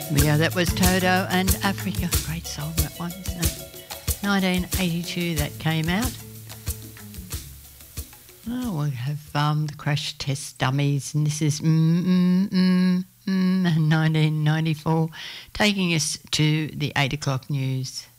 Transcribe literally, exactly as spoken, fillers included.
Yeah, that was Toto and Africa. Great song, that one, isn't it? nineteen eighty-two that came out. Oh, we have um, the Crash Test Dummies, and this is mm, mm, mm, mm, nineteen ninety-four, taking us to the eight o'clock news.